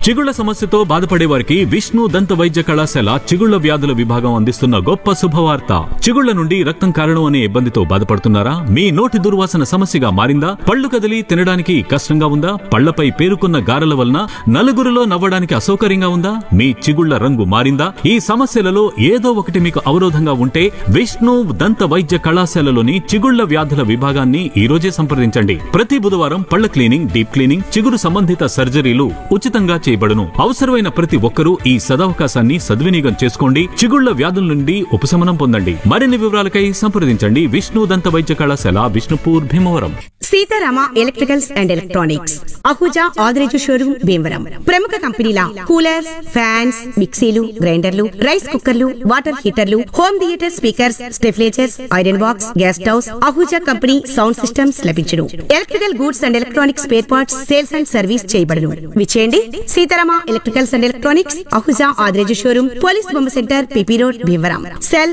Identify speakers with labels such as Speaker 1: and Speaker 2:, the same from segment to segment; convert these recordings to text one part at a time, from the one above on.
Speaker 1: చిగుళ్ల సమస్యతో బాధపడే వారికి విష్ణు దంత వైద్య కళాశాల చిగుళ్ల వ్యాధుల విభాగం అందిస్తున్న గొప్ప శుభవార్త. చిగుళ్ల నుండి రక్తం కారణం అనే ఇబ్బందితో బాధపడుతున్నారా? మీ నోటి దుర్వాసన సమస్యగా మారిందా? పళ్ళు కదిలి తినడానికి కష్టంగా ఉందా? పళ్లపై పేరుకున్న గారెల వలన నలుగురిలో నవ్వడానికి అసౌకర్యంగా ఉందా? మీ చిగుళ్ల రంగు మారిందా? ఈ సమస్యలలో ఏదో ఒకటి మీకు అవరోధంగా ఉంటే విష్ణు దంత వైద్య కళాశాలలోని చిగుళ్ల వ్యాధుల విభాగాన్ని ఈ రోజే సంప్రదించండి. ప్రతి బుధవారం పళ్ల క్లీనింగ్, డీప్ క్లీనింగ్, చిగురు సంబంధిత సర్జరీలు ఉచితంగా చేయబడును. అవసరమైన ప్రతి ఒక్కరూ ఈ సదవకాశాన్ని సద్వినియోగం చేసుకోండి. చిగుళ్ల వ్యాధుల నుండి ఉపశమనం పొందండి. మరిన్ని వివరాలకై సంప్రదించండి విష్ణు దంత వైద్య కళాశాల, Vishnupur, Bhimavaram.
Speaker 2: Sitarama electricals and electronics, Ahuja Adireju showroom, Bhimavaram. ప్రముఖ కంపెనీల కూలర్స్, ఫ్యాన్స్, మిక్సీలు, గ్రైండర్లు, రైస్ కుక్కర్లు, water హీటర్లు, home theatre speakers, స్టెఫ్లేజర్స్, iron box, gas stoves, Ahuja company sound systems లభించును. Electrical goods and electronics spare parts sales and service చేయబడును. విచేయండి Sitarama electricals and electronics, Ahuja Adireju showroom, police బొమ్మ centre, PP road, Bhimavaram. Cell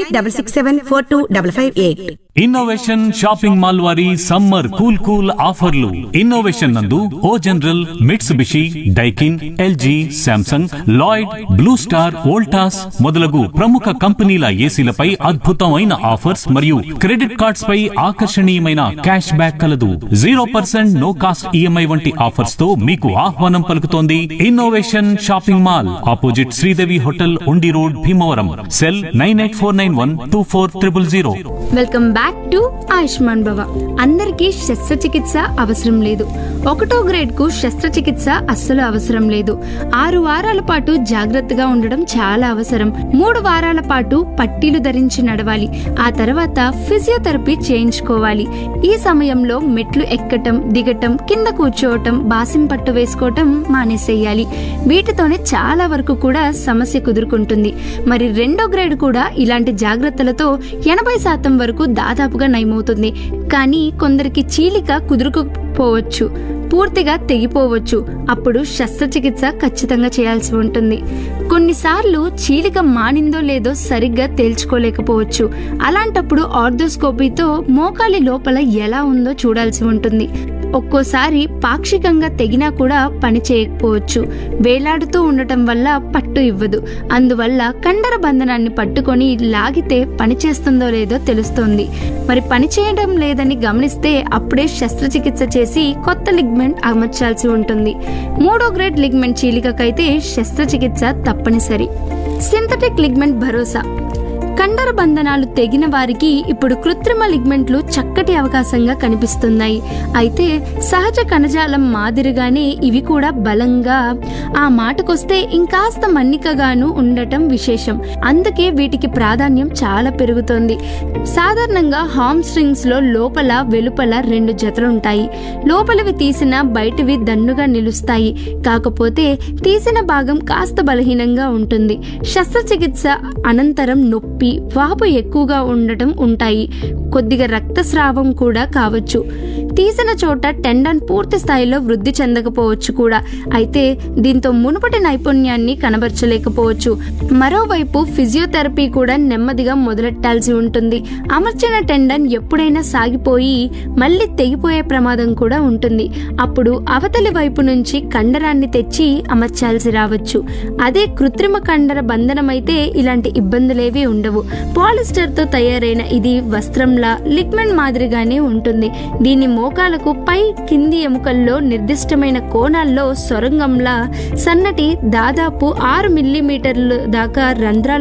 Speaker 2: 9866742558.
Speaker 1: Innovation shopping mall వారి summer cool ఆఫర్లు. Innovation నందు ఓ general, Mitsubishi, Daikin, LG, Samsung, Lloyd, blue star, Voltas మొదలగు ప్రముఖ కంపెనీల ఏసీలపై అద్భుతమైన offers మరియు క్రెడిట్ కార్డ్స్ పై ఆకర్షణీయమైన క్యాష్ బ్యాక్ కలదు. 0% నో కాస్ట్ ఈఎంఐ వంటి ఆఫర్స్ తో మీకు ఆహ్వానం పలుకుతోంది innovation shopping mall, opposite Sridevi hotel, ఉండి road, Bhimavaram. Cell 9849124000.
Speaker 3: Welcome back to Ayushman భవ. అందరికీ శస్త్రచికిత్స అవసరం లేదు. 1వ గ్రేడ్ కు శస్త్రచికిత్స అస్సలు అవసరం లేదు. 6 వారాల పాటు జాగ్రత్తగా ఉండడం చాలా అవసరం. 3 వారాల పాటు పట్టీలు ధరించి నడవాలి. ఆ తర్వాత ఫిజియోథెరపీ చేయించుకోవాలి. ఈ సమయంలో మెట్లు ఎక్కటం, దిగటం, కింద కూర్చోవటం, బాసిం పట్టు వేసుకోవటం మానేసేయాలి. వీటితోనే చాలా వరకు కూడా సమస్య కుదురుకుంటుంది. మరి 2వ గ్రేడ్ కూడా ఇలాంటి జాగ్రత్తలతో 80% వరకు దాదాపుగా నయమవుతుంది. కానీ కొందరికి చీలిక కుదురుకుపోవచ్చు, పూర్తిగా తెగిపోవచ్చు. అప్పుడు శస్త్రచికిత్స ఖచ్చితంగా చేయాల్సి ఉంటుంది. కొన్నిసార్లు చీలిక మానిందో లేదో సరిగ్గా తేల్చుకోలేకపోవచ్చు. అలాంటప్పుడు ఆర్థోస్కోపీతో మోకాలి లోపల ఎలా ఉందో చూడాల్సి ఉంటుంది. ఒక్కోసారి పాక్షికంగా తెగినా కూడా పని చేయకపోవచ్చు. వేలాడుతూ ఉండటం వల్ల పట్టు ఇవ్వదు. అందువల్ల కండర బంధనాన్ని పట్టుకొని లాగితే పని చేస్తుందో లేదో తెలుస్తుంది. మరి పని చేయడం లేదని గమనిస్తే అప్పుడే శస్త్రచికిత్స చేసి కొత్త లిగ్మెంట్ అమర్చాల్సి ఉంటుంది. 3వ గ్రేడ్ లిగ్మెంట్ చీలికకైతే శస్త్రచికిత్స తప్పనిసరి. సింథటిక్ లిగ్మెంట్ భరోసా. కండర బంధనాలు తెగిన వారికి ఇప్పుడు కృత్రిమ లిగ్మెంట్లు చక్కటి అవకాశంగా కనిపిస్తున్నాయి. అయితే సహజ కణజాలం మాదిరిగానే ఇవి కూడా బలంగా, ఆ మాటకొస్తే ఇంకాస్త మన్నికగాను ఉండటం విశేషం. అందుకే వీటికి ప్రాధాన్యం చాలా పెరుగుతోంది. సాధారణంగా హామ్ స్ట్రింగ్స్ లో లోపల వెలుపల 2 జతలుంటాయి. లోపలివి తీసిన బయటివి దన్నుగా నిలుస్తాయి. కాకపోతే తీసిన భాగం కాస్త బలహీనంగా ఉంటుంది. శస్త్రచికిత్స అనంతరం నొప్పి, వాపు ఎక్కువగా ఉండటం ఉంటాయి. కొద్దిగా రక్తస్రావం కూడా కావచ్చు. తీసిన చోట టెండన్ పూర్తి స్థాయిలో వృద్ధి చెందకపోవచ్చు కూడా. అయితే దీంతో మునుపటి నైపుణ్యాన్ని కనబరచలేకపోవచ్చు. మరోవైపు ఫిజియోథెరపీ కూడా నెమ్మదిగా మొదలెట్టాల్సి ఉంటుంది. అమర్చిన టెండన్ ఎప్పుడైనా సాగిపోయి మళ్ళీ తెగిపోయే ప్రమాదం కూడా ఉంటుంది. అప్పుడు అవతలి వైపు నుంచి కండరాన్ని తెచ్చి అమర్చాల్సి రావచ్చు. అదే కృత్రిమ కండర బంధనమైతే ఇలాంటి ఇబ్బందులేవి ఉండవు. పాలిస్టర్ తో తయారైన ఇది వస్త్రంలా, లిగ్మెంట్ మాదిరిగానే ఉంటుంది. దీన్ని మోకాలకు పై కింది ఎముకల్లో నిర్దిష్టమైన కోణాల్లో సొరంగంలా సన్నటి దాదాపు 6 మిల్లీమీటర్ల దాకా రంధ్రాలు